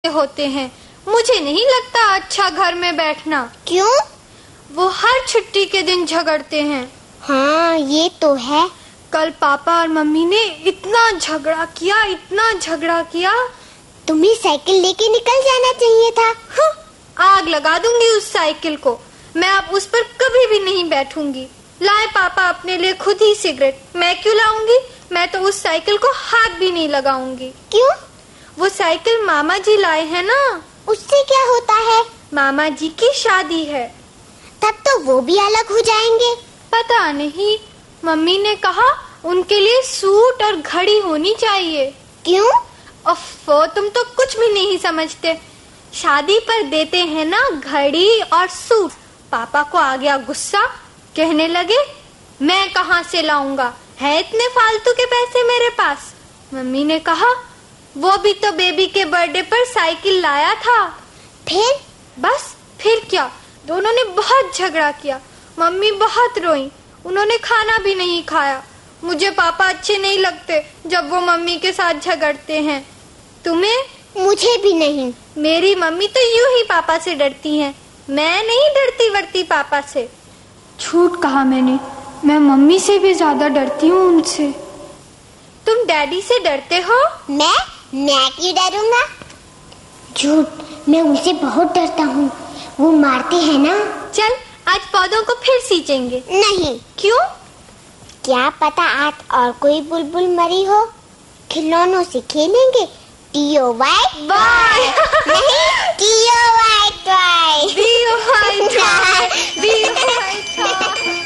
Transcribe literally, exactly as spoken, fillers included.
होते हैं। मुझे नहीं लगता अच्छा घर में बैठना। क्यों? वो हर छुट्टी के दिन झगड़ते हैं। हाँ, ये तो है। कल पापा और मम्मी ने इतना झगड़ा किया, इतना झगड़ा किया। तुम्हें साइकिल लेके निकल जाना चाहिए था। हाँ, आग लगा दूंगी उस साइकिल को। मैं अब उस पर कभी भी नहीं बैठूंगी। लाए पापा अपने लिए खुद ही सिगरेट, मैं क्यों लाऊंगी? मैं तो उस साइकिल को हाथ भी नहीं लगाऊंगी। क्यों? वो साइकिल मामा जी लाए हैं ना। उससे क्या होता है? मामा जी की शादी है। तब तो वो भी अलग हो जाएंगे। पता नहीं, मम्मी ने कहा उनके लिए सूट और घड़ी होनी चाहिए। क्यों? ओफो, तुम तो कुछ भी नहीं समझते। शादी पर देते हैं ना घड़ी और सूट। पापा को आ गया गुस्सा, कहने लगे मैं कहाँ से लाऊंगा, है इतने फालतू के पैसे मेरे पास। मम्मी ने कहा वो भी तो बेबी के बर्थडे पर साइकिल लाया था। फिर? बस फिर क्या, दोनों ने बहुत झगड़ा किया। मम्मी बहुत रोई, उन्होंने खाना भी नहीं खाया। मुझे पापा अच्छे नहीं लगते जब वो मम्मी के साथ झगड़ते हैं। तुम्हें? मुझे भी नहीं। मेरी मम्मी तो यूं ही पापा से डरती हैं। मैं नहीं डरती वरती पापा से। झूठ कहा मैंने, मैं मम्मी से भी ज्यादा डरती हूँ उनसे। तुम डैडी से डरते हो? मैं मैं क्यों डरूंगा? झूठ, मैं उनसे बहुत डरता हूँ। वो मारते हैं ना। चल आज पौधों को फिर सींचेंगे। नहीं। क्यों? क्या पता आज और कोई बुलबुल मरी हो। खिलौनों से खेलेंगे। TO Y bye. नहीं, TO Y try. D O Y try. D O Y try.